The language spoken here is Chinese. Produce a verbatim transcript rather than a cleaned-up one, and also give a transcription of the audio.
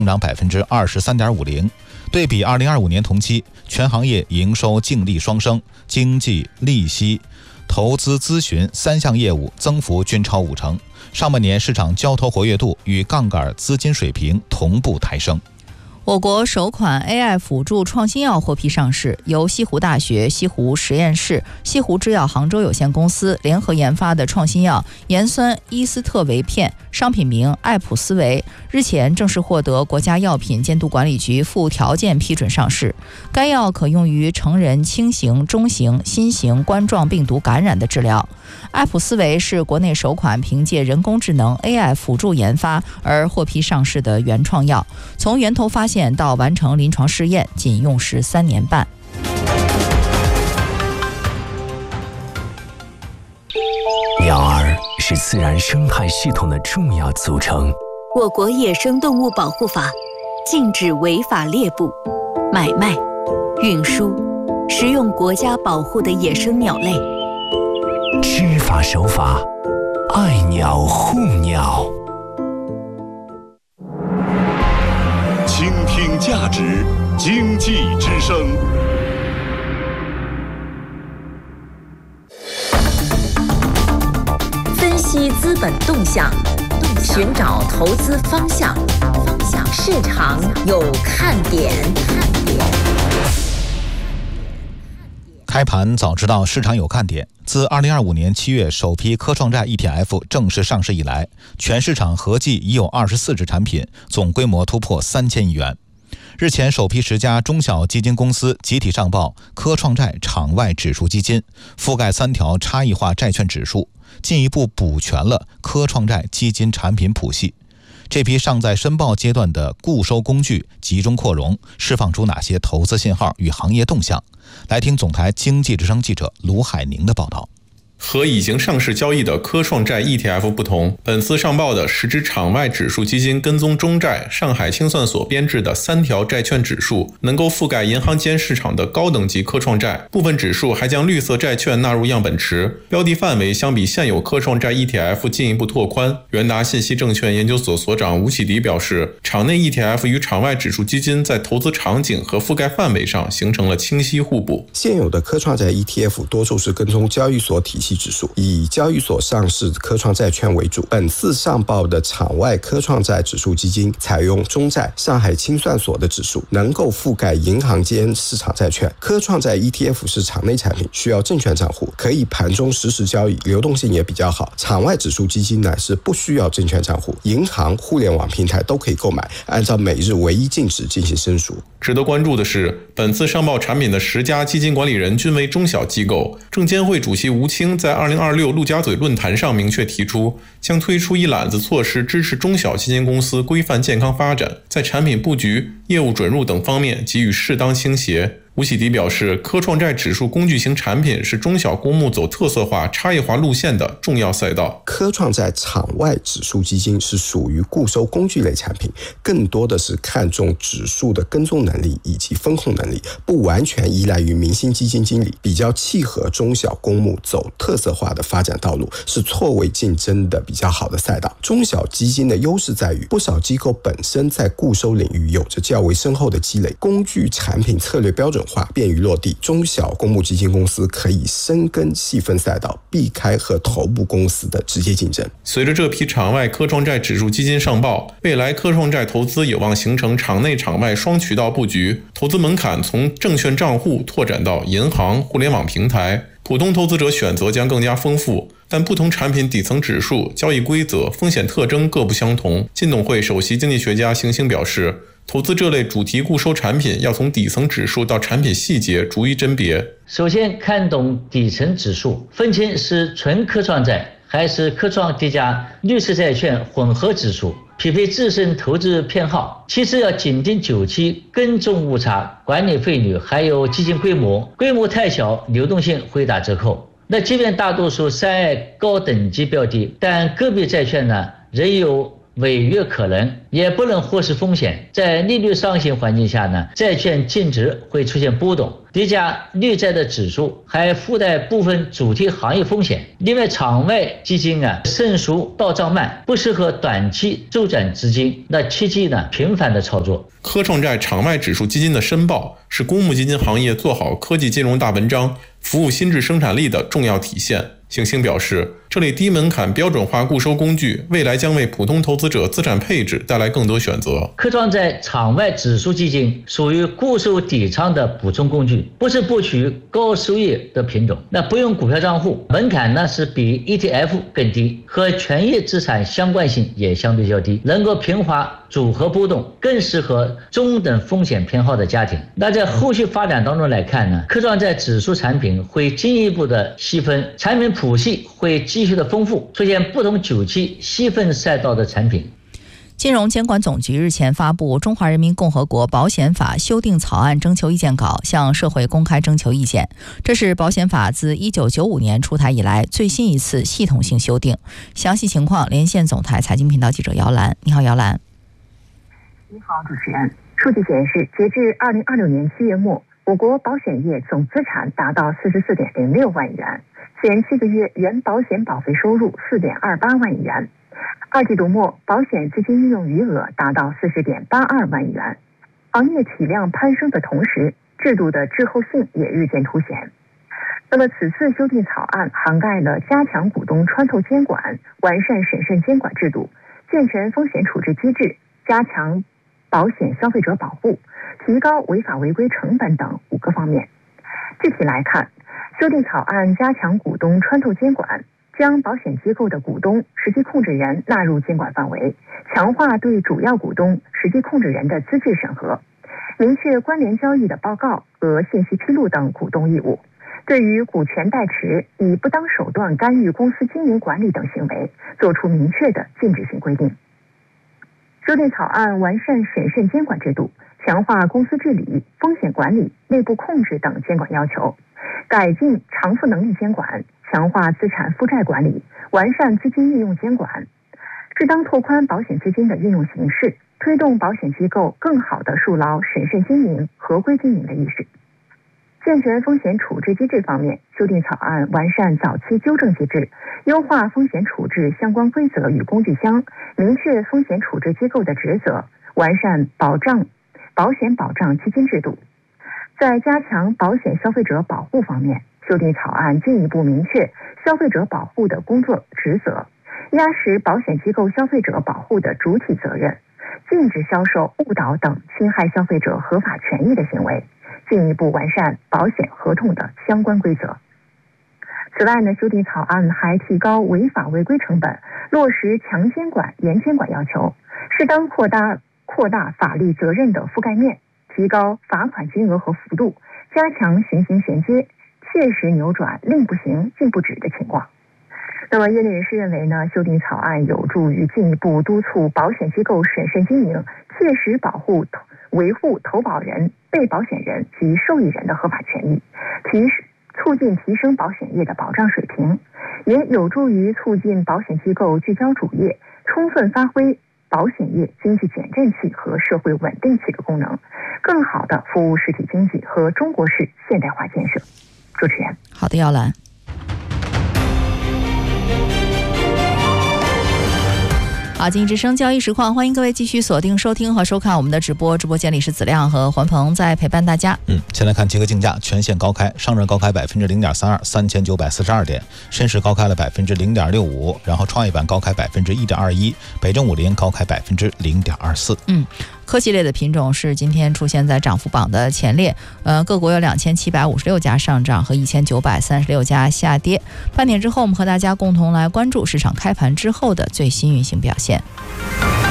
增长 百分之二十三点五零。对比二零二五年同期，全行业营收净利双升，经济、利息、投资咨询三项业务增幅均超五成。上半年市场交投活跃度与杠杆资金水平同步抬升。 我国首款 A I 辅助创新药获批上市，由西湖大学西湖实验室、西湖制药杭州有限公司联合研发的创新药盐酸伊司特韦片，商品名艾普思韦，日前正式获得国家药品监督管理局附条件批准上市。该药可用于成人轻型、中型、新型冠状病毒感染的治疗。艾普思韦是国内首款凭借人工智能 A I 辅助研发而获批上市的原创药，从源头发现到完成临床试验仅用时三年半。 鸟儿是自然生态系统的重要组成。 我国野生动物保护法禁止违法猎捕、买卖、运输、食用国家保护的野生鸟类。 知法守法，爱鸟护鸟。 倾听价值，经济之声。 分析资本动向，寻找投资方向，市场有看点。 开盘早知道市场有看点。自二零二五年七月首批科创债 E T F 正式上市以来，全市场合计已有二十四只产品，总规模突破三千亿元。日前，首批十家中小基金公司集体上报科创债场外指数基金，覆盖三条差异化债券指数，进一步补全了科创债基金产品谱系。这批尚在申报阶段的固收工具集中扩容，释放出哪些投资信号与行业动向？来听总台经济之声记者卢海宁的报道。 和已经上市交易的科创债 E T F 不同，本次上报的十只场外指数基金跟踪中债上海清算所编制的三条债券指数，能够覆盖银行间市场的高等级科创债。部分指数还将绿色债券纳入样本池，标的范围相比现有科创债 E T F 进一步拓宽。元达信息证券研究所所长吴启迪表示，场内 E T F 与场外指数基金在投资场景和覆盖范围上形成了清晰互补。 现有的科创债 E T F 多数是跟踪交易所体系指数，以交易所上市科创债券为主。本次上报的场外科创债指数基金采用中债上海清算所的指数，能够覆盖银行间市场债券。科创债 E T F 是场内产品，需要证券账户，可以盘中实时交易，流动性也比较好。场外指数基金呢是不需要证券账户，银行、互联网平台都可以购买，按照每日唯一净值进行申赎。 值得关注的是，本次上报产品的十家基金管理人均为中小机构。证监会主席吴清在二零二六陆家嘴论坛上明确提出，将推出一揽子措施支持中小基金公司规范健康发展，在产品布局、业务准入等方面给予适当倾斜。吴启迪表示，科创债指数工具型产品是中小公募走特色化、差异化路线的重要赛道。 科创债场外指数基金是属于固收工具类产品，更多的是看重指数的跟踪能力以及风控能力，不完全依赖于明星基金经理，比较契合中小公募走特色化的发展道路，是错位竞争的比较好的赛道。中小基金的优势在于，不少机构本身在固收领域有着较为深厚的积累，工具产品策略标准化，便于落地。中小公募基金公司可以深耕细分赛道，避开和头部公司的直接竞争。 随着这批场外科创债指数基金上报，未来科创债投资有望形成场内场外双渠道布局，投资门槛从证券账户拓展到银行、互联网平台，普通投资者选择将更加丰富。但不同产品底层指数、交易规则、风险特征各不相同。金董会首席经济学家邢星表示，投资这类主题固收产品要从底层指数到产品细节逐一甄别。 首先看懂底层指数，分清是纯科创债还是科创叠加绿色债券混合指数，匹配自身投资偏好。其次要紧盯久期跟踪误差、管理费率，还有基金规模，规模太小，流动性会打折扣。那即便大多数三 A 高等级标的，但个别债券呢仍有违约可能，也不能忽视风险。在利率上行环境下呢，债券净值会出现波动， 叠加绿债的指数，还附带部分主题行业风险。另外，场外基金啊成熟到账慢，不适合短期周转资金，那切忌呢频繁的操作。 科创债场外指数基金的申报是公募基金行业做好科技金融大文章、服务新质生产力的重要体现。星星表示，这类低门槛标准化固收工具未来将为普通投资者资产配置带来更多选择。 科创债场外指数基金属于固收底仓的补充工具，不是博取高收益的品种。那不用股票账户，门槛呢是比 E T F 更低，和权益资产相关性也相对较低，能够平滑组合波动，更适合中等风险偏好的家庭。那在后续发展当中来看呢，科创债指数产品会进一步的细分，产品谱系会继续的丰富，出现不同久期细分赛道的产品。 金融监管总局日前发布《中华人民共和国保险法》修订草案征求意见稿，向社会公开征求意见。这是保险法自一九九五年出台以来最新一次系统性修订。详细情况，连线总台财经频道记者姚兰。你好，姚兰。 你好，主持人。数据显示，截至二零二六年七月末，我国保险业总资产达到四十四点零六万亿元。前七个月原保险保费收入四点二八万亿元，二季度末保险资金运用余额达到四十点八二万亿元。行业体量攀升的同时，制度的滞后性也日渐凸显。那么此次修订草案涵盖了加强股东穿透监管、完善审慎监管制度、健全风险处置机制、加强保险消费者保护、提高违法违规成本等五个方面。具体来看，修订草案加强股东穿透监管，将保险机构的股东、实际控制人纳入监管范围，强化对主要股东、实际控制人的资质审核，明确关联交易的报告和信息披露等股东义务。对于股权代持、以不当手段干预公司经营管理等行为，作出明确的禁止性规定。修订草案完善审慎监管制度，强化公司治理、风险管理、内部控制等监管要求，改进偿付能力监管，强化资产负债管理，完善资金运用监管，适当拓宽保险资金的运用形式，推动保险机构更好地树牢审慎经营、合规经营的意识。健全风险处置机制方面，修订草案完善早期纠正机制，优化风险处置相关规则与工具箱，明确风险处置机构的职责，完善保障保险保障基金制度。在加强保险消费者保护方面，修订草案进一步明确消费者保护的工作职责，压实保险机构消费者保护的主体责任，禁止销售误导等侵害消费者合法权益的行为，进一步完善保险合同的相关规则。此外呢，修订草案还提高违法违规成本，落实强监管、严监管要求，适当扩大扩大法律责任的覆盖面，提高罚款金额和幅度，加强刑刑衔接，切实扭转令不行、禁不止的情况。那么，业内人士认为呢，修订草案有助于进一步督促保险机构审慎经营，切实保护、维护投保人、被保险人及受益人的合法权益，提促进提升保险业的保障水平，也有助于促进保险机构聚焦主业，充分发挥保险业经济减震器和社会稳定器的功能，更好地服务实体经济和中国式现代化建设。主持人， 好的，姚兰。好，经济之声交易实况，欢迎各位继续锁定收听和收看我们的直播。直播间里是子亮和环鹏在陪伴大家。 嗯，先来看几个竞价，全线高开，上证高开百分之零点三二，三千九百四十二点；深市高开了百分之零点六五，然后创业板高开百分之一点二一，北证五零高开百分之零点二四。 嗯。科技类的品种是今天出现在涨幅榜的前列，呃，各国有两千七百五十六家上涨和一千九百三十六家下跌。半点之后，我们和大家共同来关注市场开盘之后的最新运行表现。